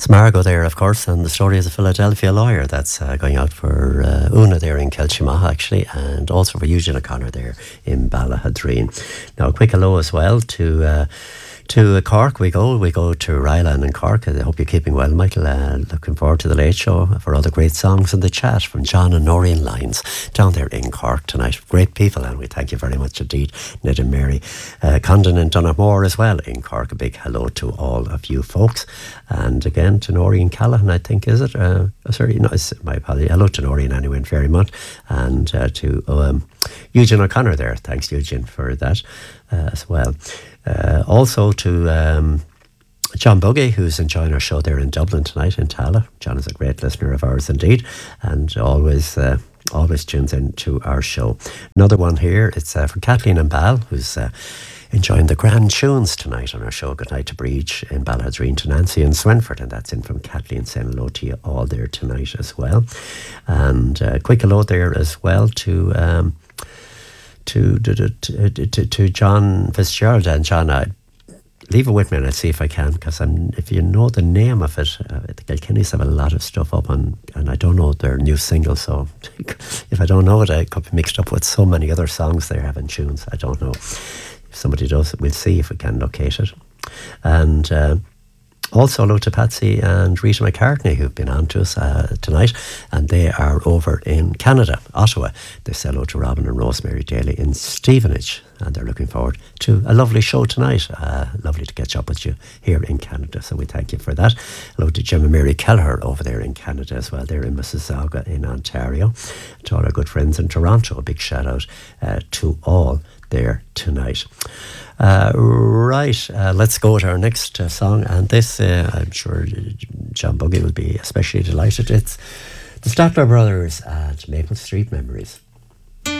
It's Margot there, of course, and the story is a Philadelphia lawyer that's going out for Una there in Kelchimaha, actually, and also for Eugene O'Connor there in Ballahadreen. Now, a quick hello as well to Cork. We go to Ryland and Cork. I hope you're keeping well, Michael. Looking forward to the late show for all the great songs and the chat from John and Noreen Lyons down there in Cork tonight. Great people, and we thank you very much indeed, Ned and Mary Condon and Donaghmore as well in Cork. A big hello to all of you folks, and again to Noreen Callahan, I think, is it? Sorry, no, it's my apology. Hello to Noreen anyway, very much, and to Eugene O'Connor there. Thanks, Eugene, for that as well. Also to John Buggy, who's enjoying our show there in Dublin tonight in Tala. John is a great listener of ours indeed, and always tunes in to our show. Another one here, it's for Kathleen and Bal, who's enjoying the grand tunes tonight on our show. Good night to Breach in Ballahadreen, to Nancy and Swinford, and that's in from Kathleen, saying hello to you all there tonight as well. And quick hello there as well to John Fitzgerald. And John, leave it with me and I'll see if I can, because if you know the name of it, the Kilkennys have a lot of stuff up on, and I don't know their new single, so if I don't know it, I could be mixed up with so many other songs they're having tunes. I don't know. If somebody does it, we'll see if we can locate it. And also hello to Patsy and Rita McCartney, who've been on to us tonight, and they are over in Canada, Ottawa. They say hello to Robin and Rosemary Daly in Stevenage, and they're looking forward to a lovely show tonight. Lovely to catch up with you here in Canada, so we thank you for that. Hello to Jim and Mary Kelleher over there in Canada as well. They're in Mississauga in Ontario. To all our good friends in Toronto, a big shout out to all there tonight. Let's go to our next song, and this I'm sure John Buggy will be especially delighted. It's the Statler Brothers and Maple Street Memories.